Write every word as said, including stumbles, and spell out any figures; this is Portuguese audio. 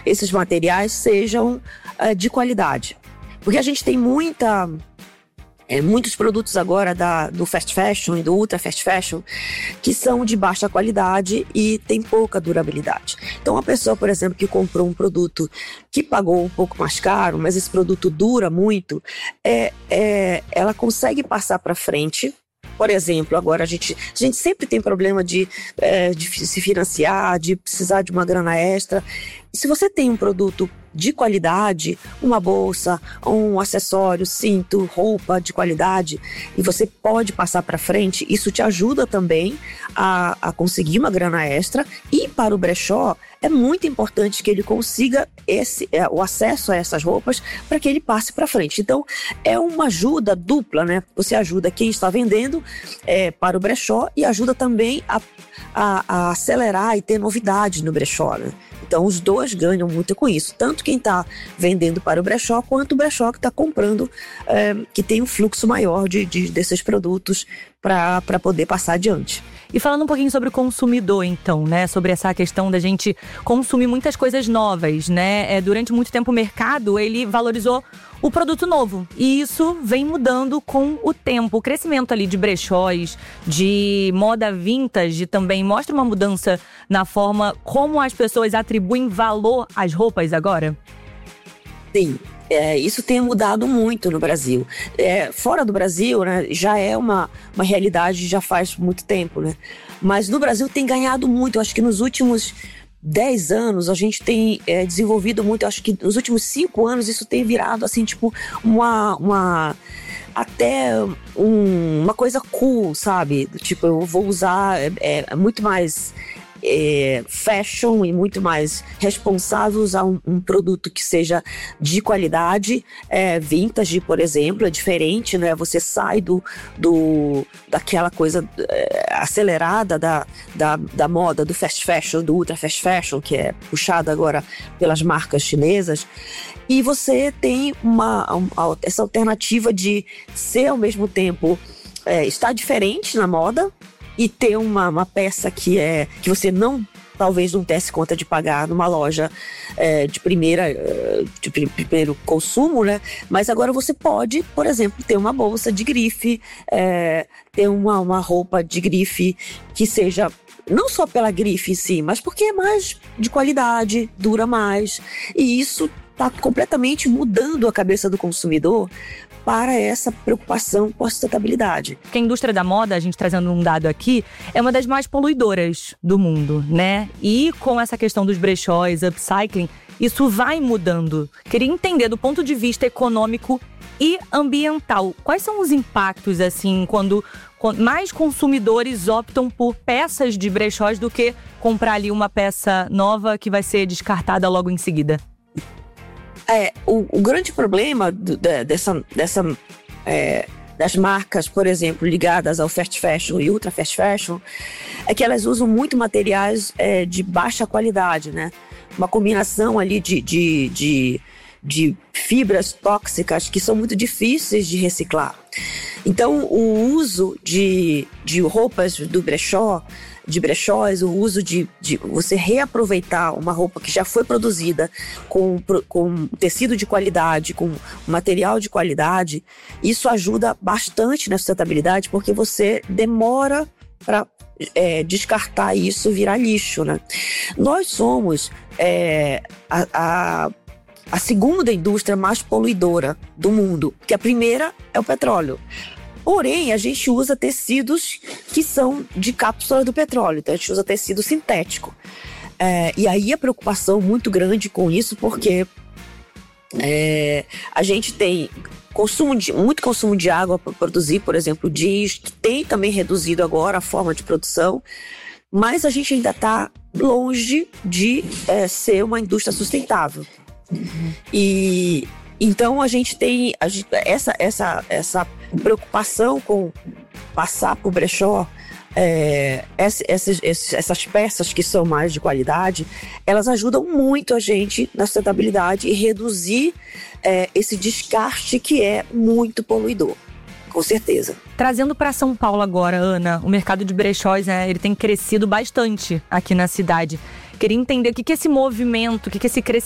esses materiais sejam uh, de qualidade. Porque a gente tem muita... É, muitos produtos agora da, do fast fashion e do ultra fast fashion que são de baixa qualidade e tem pouca durabilidade. Então, a pessoa, por exemplo, que comprou um produto que pagou um pouco mais caro, mas esse produto dura muito, é, é, ela consegue passar para frente. Por exemplo, agora a gente, a gente sempre tem problema de, é, de se financiar, de precisar de uma grana extra. E se você tem um produto de qualidade, uma bolsa, um acessório, cinto, roupa de qualidade, e você pode passar para frente, isso te ajuda também a, a conseguir uma grana extra. E para o brechó, é muito importante que ele consiga esse, é, o acesso a essas roupas para que ele passe para frente. Então, é uma ajuda dupla, né? Você ajuda quem está vendendo é, para o brechó e ajuda também a, a, a acelerar e ter novidades no brechó, né? Então, os dois ganham muito com isso. Tanto quem está vendendo para o brechó, quanto o brechó que está comprando, é, que tem um fluxo maior de, de, desses produtos para poder passar adiante. E falando um pouquinho sobre o consumidor, então, né? Sobre essa questão da gente consumir muitas coisas novas, né? É, durante muito tempo o mercado, ele valorizou o produto novo. E isso vem mudando com o tempo. O crescimento ali de brechós, de moda vintage, também mostra uma mudança na forma como as pessoas atribuem valor às roupas agora? Sim. É, isso tem mudado muito no Brasil. É, fora do Brasil, né, já é uma, uma realidade já faz muito tempo, né? Mas no Brasil tem ganhado muito. Eu acho que nos últimos dez anos a gente tem é, desenvolvido muito. Eu acho que nos últimos cinco anos isso tem virado assim, tipo, uma... uma até um, uma coisa cool, sabe? Tipo, eu vou usar é, é muito mais... É, fashion e muito mais responsável usar um, um produto que seja de qualidade, é, vintage, por exemplo, é diferente, né? Você sai do, do, daquela coisa é, acelerada da, da, da moda, do fast fashion, do ultra fast fashion, que é puxada agora pelas marcas chinesas, e você tem uma, uma, essa alternativa de ser ao mesmo tempo, é, estar diferente na moda, e ter uma, uma peça que, é, que você não, talvez não desse conta de pagar numa loja é, de, primeira, de primeiro consumo, né? Mas agora você pode, por exemplo, ter uma bolsa de grife, é, ter uma, uma roupa de grife que seja não só pela grife em si, mas porque é mais de qualidade, dura mais. E isso está completamente mudando a cabeça do consumidor para essa preocupação com a sustentabilidade. Porque a indústria da moda, a gente trazendo um dado aqui, é uma das mais poluidoras do mundo, né? E com essa questão dos brechós, upcycling, isso vai mudando. Queria entender do ponto de vista econômico e ambiental, quais são os impactos, assim, quando mais consumidores optam por peças de brechós do que comprar ali uma peça nova que vai ser descartada logo em seguida? É, o, o grande problema do, da, dessa, dessa, é, das marcas, por exemplo, ligadas ao fast fashion e ultra fast fashion, é que elas usam muito materiais é, de baixa qualidade, né? Uma combinação ali de, de, de, de fibras tóxicas que são muito difíceis de reciclar. Então, o uso de, de roupas do brechó, de brechós, o uso de, de você reaproveitar uma roupa que já foi produzida com, com tecido de qualidade, com material de qualidade, isso ajuda bastante na sustentabilidade, porque você demora para é, descartar isso, virar lixo, né? Nós somos é, a, a, a segunda indústria mais poluidora do mundo, que a primeira é o petróleo. Porém, a gente usa tecidos que são de cápsula do petróleo, então a gente usa tecido sintético. É, e aí a preocupação muito grande com isso, porque é, a gente tem consumo de, muito consumo de água para produzir, por exemplo, jeans, que tem também reduzido agora a forma de produção, mas a gente ainda está longe de é, ser uma indústria sustentável. Uhum. E... Então a gente tem a gente, essa, essa, essa preocupação com passar por brechó, é, essas, essas peças que são mais de qualidade, elas ajudam muito a gente na sustentabilidade e reduzir é, esse descarte que é muito poluidor, com certeza. Trazendo para São Paulo agora, Ana, o mercado de brechós, né, ele tem crescido bastante aqui na cidade. Queria entender o que, que esse movimento, o que, que esse crescimento